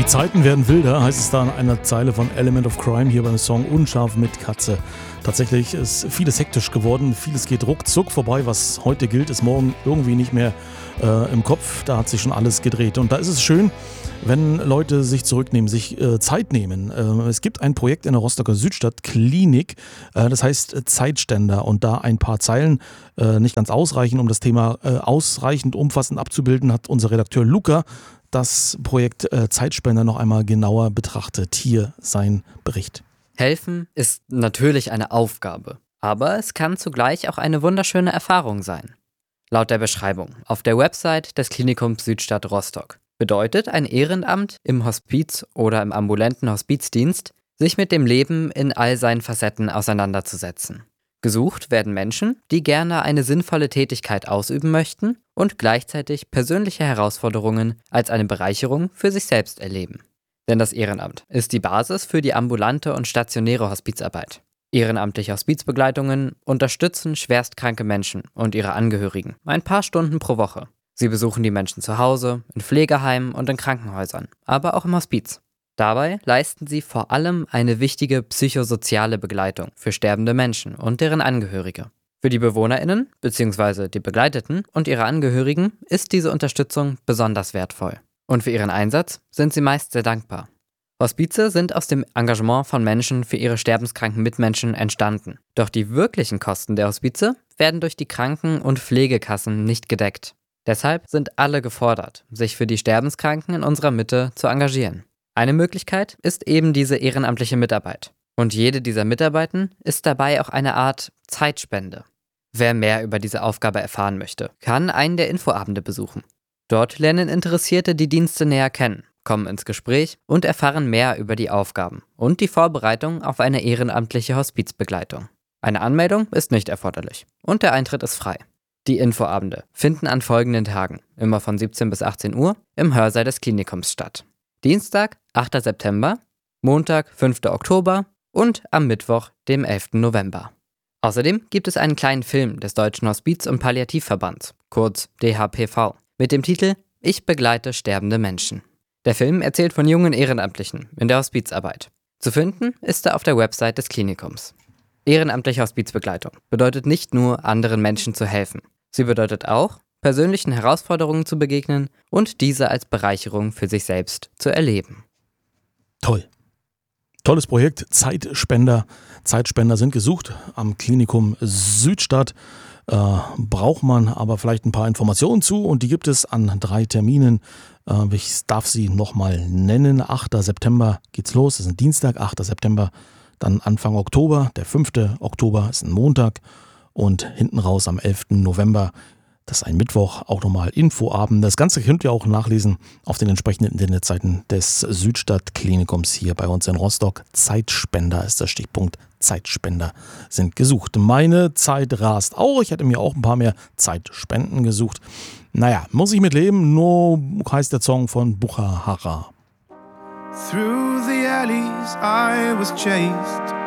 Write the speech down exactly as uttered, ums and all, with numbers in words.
Die Zeiten werden wilder, heißt es da an einer Zeile von Element of Crime hier beim Song Unscharf mit Katze. Tatsächlich ist vieles hektisch geworden, vieles geht ruckzuck vorbei. Was heute gilt, ist morgen irgendwie nicht mehr äh, im Kopf. Da hat sich schon alles gedreht. Und da ist es schön, wenn Leute sich zurücknehmen, sich äh, Zeit nehmen. Äh, es gibt ein Projekt in der Rostocker Südstadt Klinik, äh, das heißt äh, Zeitständer. Und da ein paar Zeilen äh, nicht ganz ausreichen, um das Thema äh, ausreichend umfassend abzubilden, hat unser Redakteur Luca das Projekt äh, Zeitspender noch einmal genauer betrachtet. Hier sein Bericht. Helfen ist natürlich eine Aufgabe, aber es kann zugleich auch eine wunderschöne Erfahrung sein. Laut der Beschreibung auf der Website des Klinikums Südstadt Rostock bedeutet ein Ehrenamt im Hospiz oder im ambulanten Hospizdienst, sich mit dem Leben in all seinen Facetten auseinanderzusetzen. Gesucht werden Menschen, die gerne eine sinnvolle Tätigkeit ausüben möchten und gleichzeitig persönliche Herausforderungen als eine Bereicherung für sich selbst erleben. Denn das Ehrenamt ist die Basis für die ambulante und stationäre Hospizarbeit. Ehrenamtliche Hospizbegleitungen unterstützen schwerstkranke Menschen und ihre Angehörigen ein paar Stunden pro Woche. Sie besuchen die Menschen zu Hause, in Pflegeheimen und in Krankenhäusern, aber auch im Hospiz. Dabei leisten sie vor allem eine wichtige psychosoziale Begleitung für sterbende Menschen und deren Angehörige. Für die BewohnerInnen bzw. die Begleiteten und ihre Angehörigen ist diese Unterstützung besonders wertvoll. Und für ihren Einsatz sind sie meist sehr dankbar. Hospize sind aus dem Engagement von Menschen für ihre sterbenskranken Mitmenschen entstanden. Doch die wirklichen Kosten der Hospize werden durch die Kranken- und Pflegekassen nicht gedeckt. Deshalb sind alle gefordert, sich für die Sterbenskranken in unserer Mitte zu engagieren. Eine Möglichkeit ist eben diese ehrenamtliche Mitarbeit. Und jede dieser Mitarbeiten ist dabei auch eine Art Zeitspende. Wer mehr über diese Aufgabe erfahren möchte, kann einen der Infoabende besuchen. Dort lernen Interessierte die Dienste näher kennen, kommen ins Gespräch und erfahren mehr über die Aufgaben und die Vorbereitung auf eine ehrenamtliche Hospizbegleitung. Eine Anmeldung ist nicht erforderlich und der Eintritt ist frei. Die Infoabende finden an folgenden Tagen, immer von siebzehn bis achtzehn Uhr, im Hörsaal des Klinikums statt. Dienstag, achter September, Montag, fünfter Oktober und am Mittwoch, dem elften November. Außerdem gibt es einen kleinen Film des Deutschen Hospiz- und Palliativverbands, kurz D H P V, mit dem Titel Ich begleite sterbende Menschen. Der Film erzählt von jungen Ehrenamtlichen in der Hospizarbeit. Zu finden ist er auf der Website des Klinikums. Ehrenamtliche Hospizbegleitung bedeutet nicht nur, anderen Menschen zu helfen. Sie bedeutet auch, persönlichen Herausforderungen zu begegnen und diese als Bereicherung für sich selbst zu erleben. Toll. Tolles Projekt, Zeitspender. Zeitspender sind gesucht am Klinikum Südstadt. Äh, braucht man aber vielleicht ein paar Informationen zu und die gibt es an drei Terminen. Äh, ich darf sie nochmal nennen. achter September geht's los, das ist ein Dienstag, achter September. Dann Anfang Oktober, der fünfte Oktober ist ein Montag und hinten raus am elften November. Das ist ein Mittwoch, auch nochmal Infoabend. Das Ganze könnt ihr auch nachlesen auf den entsprechenden Internetseiten des Südstadt-Klinikums hier bei uns in Rostock. Zeitspender ist der Stichpunkt. Zeitspender sind gesucht. Meine Zeit rast auch. Ich hätte mir auch ein paar mehr Zeitspenden gesucht. Naja, muss ich mit leben. No heißt der Song von Bucha Hara. Through the alleys I was chased